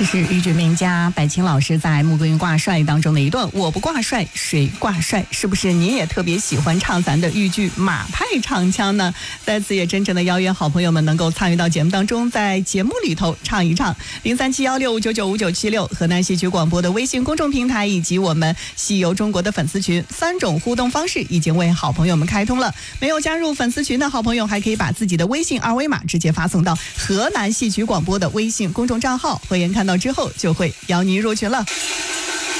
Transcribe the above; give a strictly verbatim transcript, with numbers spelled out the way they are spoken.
这是豫剧名家白青老师在《穆桂英挂帅》当中的一段我不挂帅谁挂帅，是不是你也特别喜欢唱咱的豫剧马派唱腔呢？在此也真诚的邀约好朋友们能够参与到节目当中，在节目里头唱一唱。零三七幺六五九九五九七六河南戏曲广播的微信公众平台以及我们戏游中国的粉丝群，三种互动方式已经为好朋友们开通了。没有加入粉丝群的好朋友还可以把自己的微信二维码直接发送到河南戏曲广播的微信公众账号，会员看到之后就会邀您入群了。